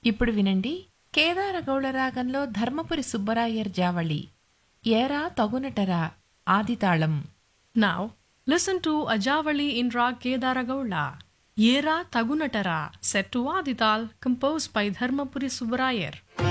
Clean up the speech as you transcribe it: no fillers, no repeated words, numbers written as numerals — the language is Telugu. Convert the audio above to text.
ఇప్పుడు వినండి కేదారగౌళ రాగంలో ధర్మపురి సుబ్బరాయర్ జావళి ఏరా తగునటరా ఆదితాళం. Now, listen to Ajavali in Rag Kedaragaula. Yera Tagunatara, set to Adital, composed by Dharmapuri Subbarayar.